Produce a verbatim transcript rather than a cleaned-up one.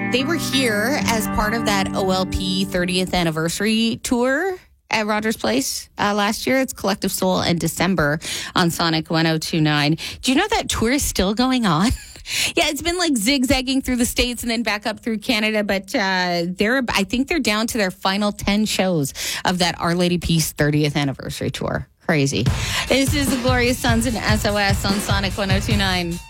They were here as part of that O L P thirtieth anniversary tour at Rogers Place uh, last year. It's Collective Soul in December on Sonic one oh two point nine. Do you know that tour is still going on? Yeah, it's been like zigzagging through the States and then back up through Canada. But uh, they're, I think they're down to their final ten shows of that Our Lady Peace thirtieth anniversary tour. Crazy. This is the Glorious Sons and S O S on Sonic one oh two point nine.